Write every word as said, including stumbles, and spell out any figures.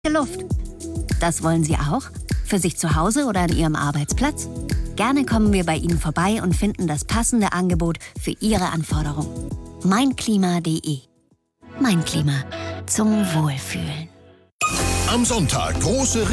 Luft. Das wollen Sie auch? Für sich zu Hause oder an Ihrem Arbeitsplatz? Gerne kommen wir bei Ihnen vorbei und finden das passende Angebot für Ihre Anforderungen. meinklima punkt de. Mein Klima. Zum Wohlfühlen. Am Sonntag große